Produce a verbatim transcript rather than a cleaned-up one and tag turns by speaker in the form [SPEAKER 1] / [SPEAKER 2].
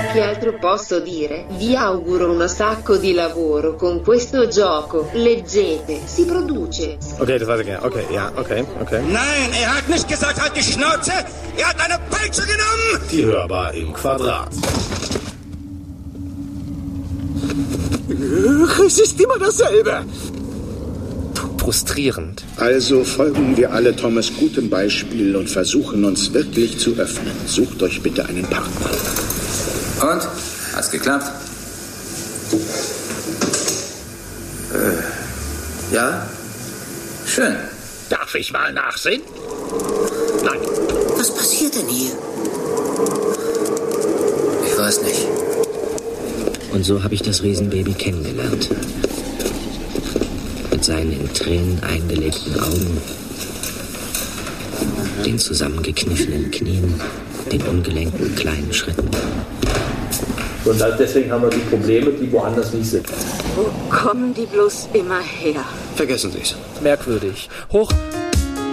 [SPEAKER 1] Che altro posso dire? Vi auguro un sacco di lavoro con questo gioco. Leggete, si produce.
[SPEAKER 2] Okay, das weiß ich ja. Okay, ja, okay, okay.
[SPEAKER 3] Nein, er hat nicht gesagt, halt die Schnauze. Er hat eine Peitsche genommen.
[SPEAKER 2] Die Hörbar im Quadrat.
[SPEAKER 4] Es ist immer dasselbe.
[SPEAKER 2] Frustrierend.
[SPEAKER 5] Also folgen wir alle Thomas gutem Beispiel und versuchen uns wirklich zu öffnen. Sucht euch bitte einen Partner.
[SPEAKER 6] Und? Hat's geklappt? Äh, ja? Schön.
[SPEAKER 4] Darf ich mal nachsehen? Nein.
[SPEAKER 7] Was passiert denn hier?
[SPEAKER 6] Ich weiß nicht.
[SPEAKER 8] Und so habe ich das Riesenbaby kennengelernt. Mit seinen in Tränen eingelegten Augen, den zusammengekniffenen Knien, den ungelenken kleinen Schritten.
[SPEAKER 9] Und deswegen haben wir die Probleme, die woanders nicht sind.
[SPEAKER 7] Wo kommen die bloß immer her?
[SPEAKER 2] Vergessen Sie es.
[SPEAKER 9] Merkwürdig. Hoch